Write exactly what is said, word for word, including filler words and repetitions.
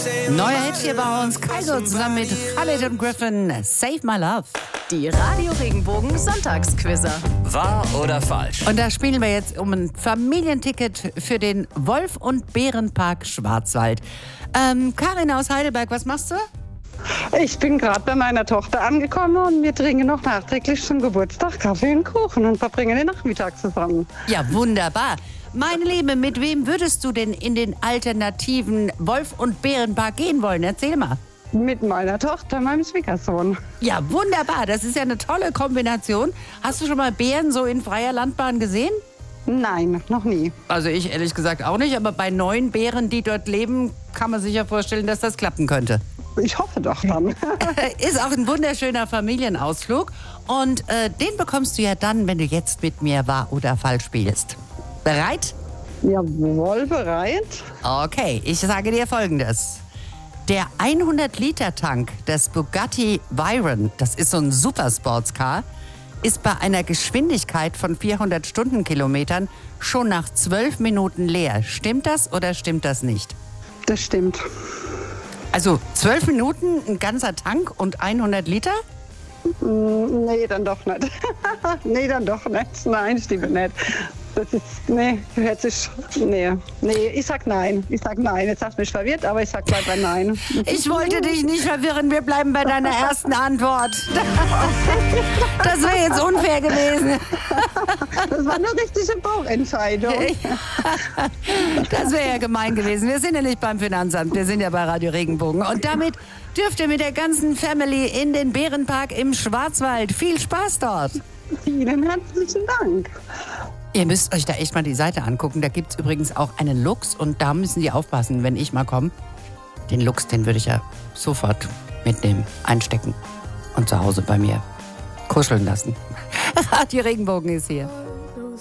Neuer Hit hier bei uns. Kaigo zusammen mit Khalid und Griffin. Save My Love. Die Radio Regenbogen Sonntagsquizzer. Wahr oder falsch? Und da spielen wir jetzt um ein Familienticket für den Wolf- und Bärenpark Schwarzwald. Ähm, Karin aus Heidelberg, was machst du? Ich bin gerade bei meiner Tochter angekommen und wir trinken noch nachträglich zum Geburtstag Kaffee und Kuchen und verbringen den Nachmittag zusammen. Ja, wunderbar. Meine Liebe, mit wem würdest du denn in den alternativen Wolf- und Bärenpark gehen wollen? Erzähl mal. Mit meiner Tochter, meinem Schwiegersohn. Ja, wunderbar. Das ist ja eine tolle Kombination. Hast du schon mal Bären so in freier Landbahn gesehen? Nein, noch nie. Also ich ehrlich gesagt auch nicht, aber bei neuen Bären, die dort leben, kann man sich ja vorstellen, dass das klappen könnte. Ich hoffe doch dann. Ist auch ein wunderschöner Familienausflug und äh, den bekommst du ja dann, wenn du jetzt mit mir wahr oder falsch spielst. Bereit? Jawohl, bereit. Okay, ich sage dir Folgendes. Der hundert-Liter-Tank des Bugatti Veyron, das ist so ein Supersportscar, ist bei einer Geschwindigkeit von vierhundert Stundenkilometern schon nach zwölf Minuten leer. Stimmt das oder stimmt das nicht? Das stimmt. Also zwölf Minuten, ein ganzer Tank und hundert Liter? Nee, dann doch nicht. nee, dann doch nicht. Nein, stimmt nicht. Das ist, nee, hört sich, nee, nee, ich sag nein. Ich sag nein. Jetzt hast du mich verwirrt, aber ich sag bleib bei nein. Ich wollte dich nicht verwirren, wir bleiben bei deiner ersten Antwort. Das wäre jetzt unfair gewesen. Das war eine richtige Bauchentscheidung. Das wäre ja gemein gewesen. Wir sind ja nicht beim Finanzamt, wir sind ja bei Radio Regenbogen. Und damit dürft ihr mit der ganzen Family in den Bärenpark im Schwarzwald. Viel Spaß dort. Vielen herzlichen Dank. Ihr müsst euch da echt mal die Seite angucken. Da gibt es übrigens auch einen Luchs und da müssen die aufpassen, wenn ich mal komme. Den Luchs, den würde ich ja sofort mitnehmen, einstecken und zu Hause bei mir kuscheln lassen. Radio Regenbogen ist hier.